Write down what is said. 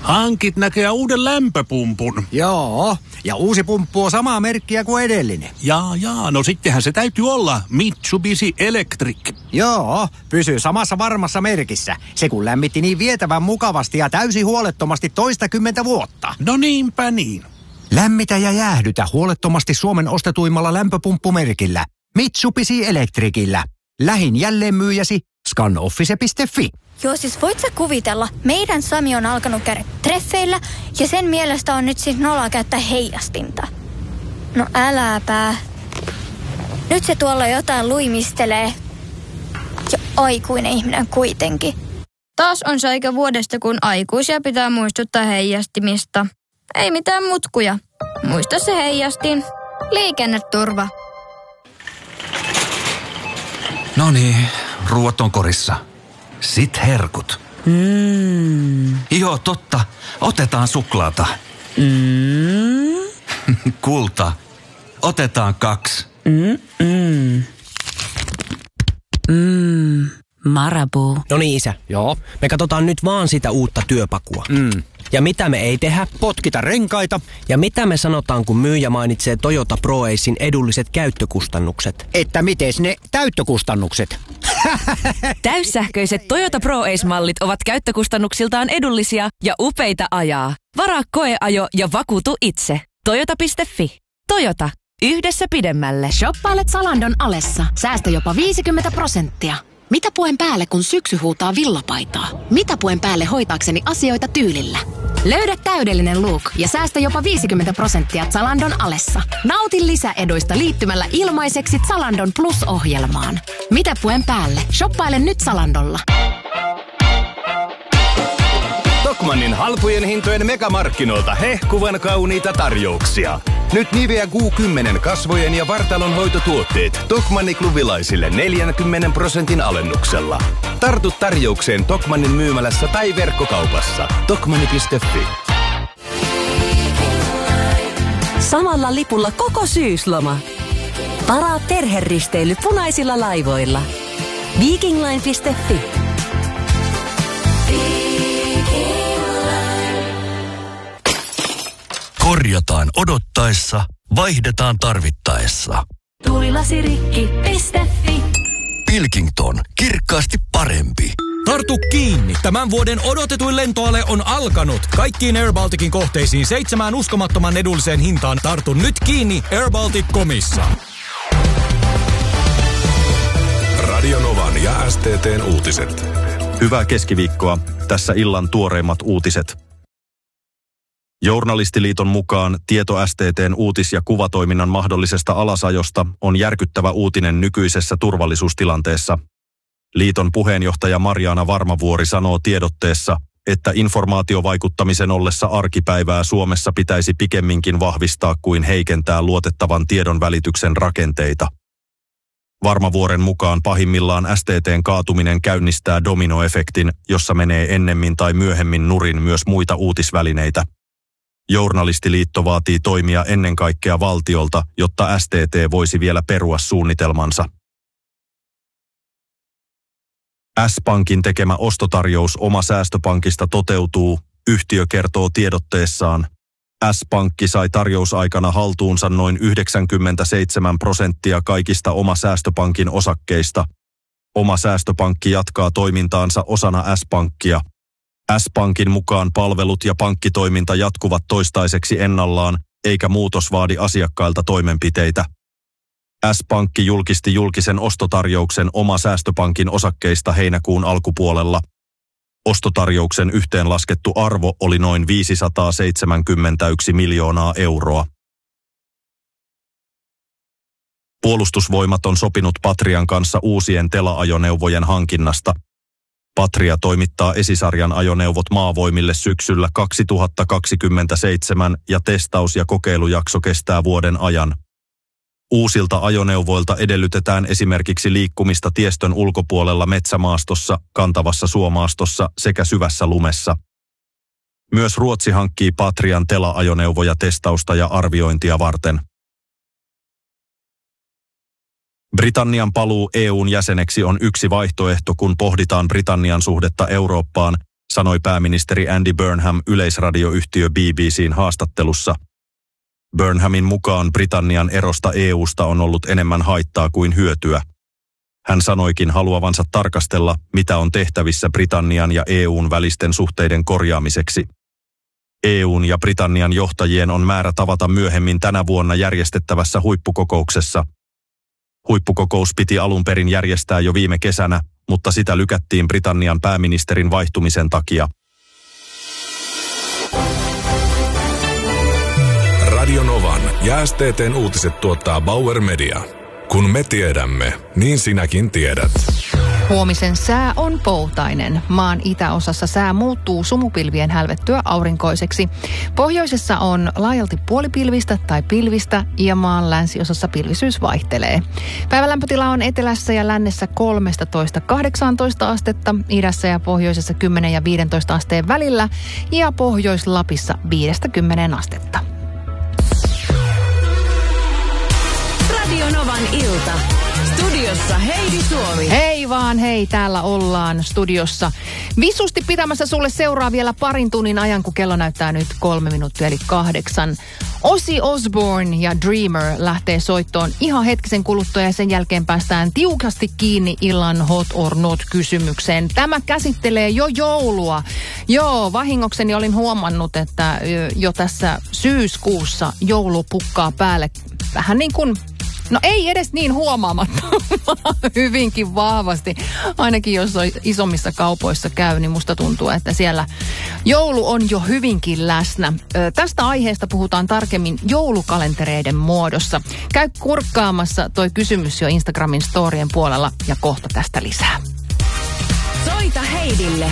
Hankit näkee uuden lämpöpumpun. Joo, ja uusi pumppu on samaa merkkiä kuin edellinen. Jaa, no sittenhän se täytyy olla Mitsubishi Electric. Joo, pysyy samassa varmassa merkissä. Se kun lämmitti niin vietävän mukavasti ja täysin huolettomasti 20 vuotta. No niinpä niin. Lämmitä ja jäähdytä huolettomasti Suomen ostetuimmalla lämpöpumppumerkillä. Mitsubishi Electricillä. Lähin jälleenmyyjäsi scanoffice.fi. Joo, siis voit sä kuvitella, meidän Sami on alkanut käydä treffeillä ja sen mielestä on nyt siis noloa käyttää heijastinta. No äläpä. Nyt se tuolla jotain luimistelee. Ja aikuinen ihminen kuitenkin. Taas on se aika vuodesta, kun aikuisia pitää muistuttaa heijastimista. Ei mitään mutkuja. Muista se heijastin. Liikenneturva. Noniin, ruuat on korissa. Sit herkut. Joo, totta. Otetaan suklaata. Kulta. Otetaan 2. Marabou. No niin, isä. Joo. Me katsotaan nyt vaan sitä uutta työpakua. Ja mitä me ei tehdä? Potkita renkaita. Ja mitä me sanotaan, kun myyjä mainitsee Toyota ProAcen edulliset käyttökustannukset? Että mites ne täyttökustannukset? Täyssähköiset Toyota ProAce-mallit ovat käyttökustannuksiltaan edullisia ja upeita ajaa. Varaa koeajo ja vakuutu itse. Toyota.fi. Toyota. Yhdessä pidemmälle. Shoppailet Zalandon alessa. Säästä jopa 50%. Mitä puen päälle, kun syksy huutaa villapaitaa? Mitä puen päälle hoitaakseni asioita tyylillä? Löydä täydellinen look ja säästä jopa 50% Zalandon alessa. Nauti lisäeduista liittymällä ilmaiseksi Zalandon Plus-ohjelmaan. Mitä puen päälle? Shoppaile nyt Zalandolla. Tokmannin halpojen hintojen megamarkkinoilta hehkuvan kauniita tarjouksia. Nyt Nivea Q10 kasvojen ja vartalon hoitotuotteet Tokmanni-klubilaisille 40% alennuksella. Tartu tarjoukseen Tokmannin myymälässä tai verkkokaupassa. Tokmanni.fi. Samalla lipulla koko syysloma. Varaa perheristeily punaisilla laivoilla. Vikingline.fi. Korjataan odottaessa, vaihdetaan tarvittaessa. Tuulilasirikki.fi. Pilkington, kirkkaasti parempi. Tartu kiinni! Tämän vuoden odotetuin lentoale on alkanut. Kaikkiin Air Balticin kohteisiin 7 uskomattoman edulliseen hintaan. Tartu nyt kiinni airbaltic.comissa. Radio Novan ja STT:n uutiset. Hyvää keskiviikkoa. Tässä illan tuoreimmat uutiset. Journalistiliiton mukaan tieto STT:n uutis- ja kuvatoiminnan mahdollisesta alasajosta on järkyttävä uutinen nykyisessä turvallisuustilanteessa. Liiton puheenjohtaja Marjaana Varmavuori sanoo tiedotteessa, että informaatiovaikuttamisen ollessa arkipäivää Suomessa pitäisi pikemminkin vahvistaa kuin heikentää luotettavan tiedon välityksen rakenteita. Varmavuoren mukaan pahimmillaan STT:n kaatuminen käynnistää dominoefektin, jossa menee ennemmin tai myöhemmin nurin myös muita uutisvälineitä. Journalistiliitto vaatii toimia ennen kaikkea valtiolta, jotta STT voisi vielä perua suunnitelmansa. S-Pankin tekemä ostotarjous Oma säästöpankista toteutuu, yhtiö kertoo tiedotteessaan. S-Pankki sai tarjousaikana haltuunsa noin 97% kaikista Oma säästöpankin osakkeista. Oma säästöpankki jatkaa toimintaansa osana S-Pankkia. S-Pankin mukaan palvelut ja pankkitoiminta jatkuvat toistaiseksi ennallaan, eikä muutos vaadi asiakkailta toimenpiteitä. S-Pankki julkisti julkisen ostotarjouksen Oma säästöpankin osakkeista heinäkuun alkupuolella. Ostotarjouksen yhteenlaskettu arvo oli noin 571 miljoonaa euroa. Puolustusvoimat on sopinut Patrian kanssa uusien tela-ajoneuvojen hankinnasta. Patria toimittaa esisarjan ajoneuvot maavoimille syksyllä 2027 ja testaus- ja kokeilujakso kestää vuoden ajan. Uusilta ajoneuvoilta edellytetään esimerkiksi liikkumista tiestön ulkopuolella metsämaastossa, kantavassa suomaastossa sekä syvässä lumessa. Myös Ruotsi hankkii Patrian tela-ajoneuvoja testausta ja arviointia varten. Britannian paluu EU:n jäseneksi on yksi vaihtoehto, kun pohditaan Britannian suhdetta Eurooppaan sanoi pääministeri Andy Burnham yleisradioyhtiö BBC:n haastattelussa. Burnhamin mukaan Britannian erosta EUsta on ollut enemmän haittaa kuin hyötyä. Hän sanoikin haluavansa tarkastella, mitä on tehtävissä Britannian ja EUn välisten suhteiden korjaamiseksi. EUn ja Britannian johtajien on määrä tavata myöhemmin tänä vuonna järjestettävässä huippukokouksessa. Huippukokous piti alun perin järjestää jo viime kesänä, mutta sitä lykättiin Britannian pääministerin vaihtumisen takia. Radio Novan ja STT:n uutiset tuottaa Bauer Media. Kun me tiedämme, niin sinäkin tiedät. Huomisen sää on poutainen. Maan itäosassa sää muuttuu sumupilvien hälvettyä aurinkoiseksi. Pohjoisessa on laajalti puolipilvistä tai pilvistä ja maan länsiosassa pilvisyys vaihtelee. Päivälämpötila on etelässä ja lännessä 13-18 astetta, idässä ja pohjoisessa 10 ja 15 asteen välillä ja Pohjois-Lapissa 5-10 astetta. Radio Novan ilta. Studiossa Heidi Suomi. Hei vaan hei, täällä ollaan studiossa. Visusti pitämässä sulle seuraa vielä parin tunnin ajan, kun kello näyttää nyt 3 minuuttia eli 8. Ozzy Osbourne ja Dreamer lähtee soittoon ihan hetkisen kuluttua ja sen jälkeen päästään tiukasti kiinni illan hot or not -kysymykseen. Tämä käsittelee jo joulua. Joo, vahingokseni olin huomannut, että jo tässä syyskuussa joulu pukkaa päälle vähän niin kuin... No ei edes niin huomaamatta, hyvinkin vahvasti. Ainakin jos isommissa kaupoissa käy, niin musta tuntuu, että siellä joulu on jo hyvinkin läsnä. Tästä aiheesta puhutaan tarkemmin joulukalentereiden muodossa. Käy kurkkaamassa toi kysymys jo Instagramin storien puolella ja kohta tästä lisää. Soita Heidille